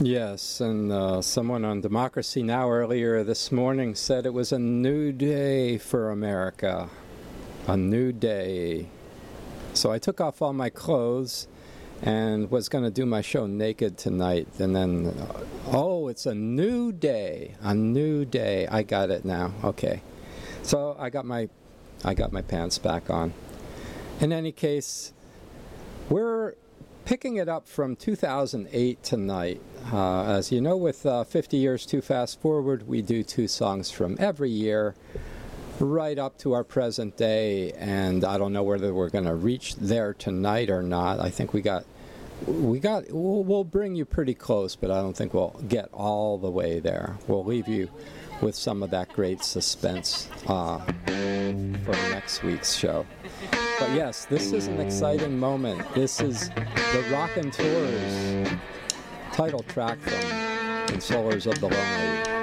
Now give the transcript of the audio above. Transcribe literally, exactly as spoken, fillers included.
Yes, and uh, someone on Democracy Now! Earlier this morning said it was a new day for America. A new day. So I took off all my clothes and was going to do my show naked tonight. And then, uh, oh, it's a new day. A new day. I got it now. Okay. So I got my, I got my pants back on. In any case, we're picking it up from two thousand eight tonight. Uh, as you know, with uh, fifty years to fast forward, we do two songs from every year right up to our present day, and I don't know whether we're going to reach there tonight or not. I think we got, we got, we'll, we'll bring you pretty close, but I don't think we'll get all the way there. We'll leave you with some of that great suspense uh, for next week's show. But yes, this is an exciting moment. This is the Rockin' Tours title track from Consolers of the Lonely.